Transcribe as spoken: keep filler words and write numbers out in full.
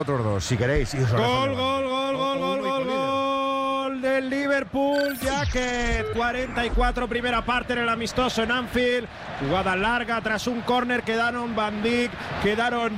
Otros dos, si queréis. Gol, gol, gol, gol, gol, gol, gol del Liverpool. Jacket, cuarenta y cuatro, primera parte en el amistoso en Anfield. Jugada larga tras un córner. Quedaron Van Dijk, quedaron